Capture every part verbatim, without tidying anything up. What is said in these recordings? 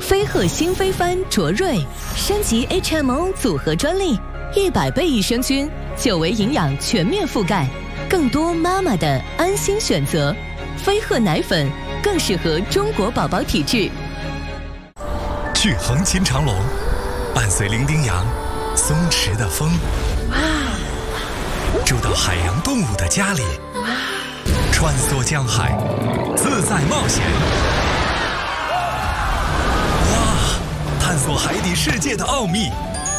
飞鹤新飞帆卓瑞升级 H M O 组合专利，一百倍益生菌，久维营养全面覆盖，更多妈妈的安心选择。飞鹤奶粉更适合中国宝宝体质。 去横琴长隆，伴随伶仃洋松弛的风，住到海洋动物的家里，穿梭江海，自在冒险。哇！探索海底世界的奥秘。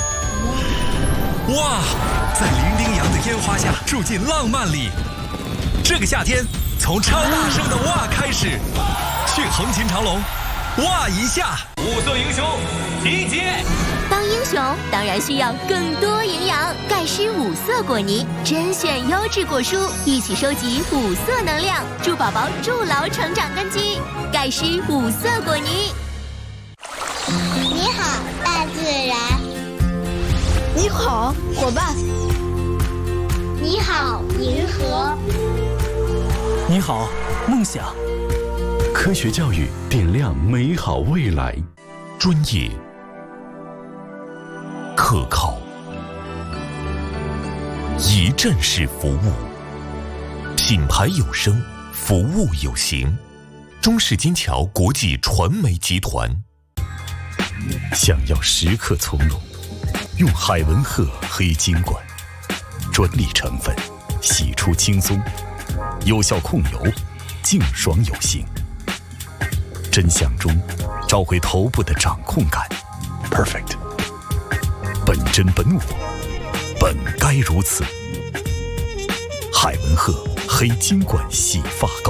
哇！在伶仃洋的烟花下住进浪漫里。这个夏天，从超大声的哇开始，去横琴长隆，哇一下！ 五色英雄集结！ 当英雄当然需要更多营养，钙湿五色果泥，甄选优质果蔬，一起收集五色能量，助宝宝筑牢成长根基。钙湿五色果泥。 你好，大自然。 你好，伙伴。 你好，银河。 你好，梦想。 科学教育点亮美好未来。 专业、可靠、一站式服务，品牌有声，服务有形。中式金桥国际传媒集团。 想要时刻从容，用海文赫黑金管，专利成分，洗出轻松，有效控油，净爽有型。真相中找回头部的掌控感 ，perfect。本真本我，本该如此。海文赫黑金管洗发膏。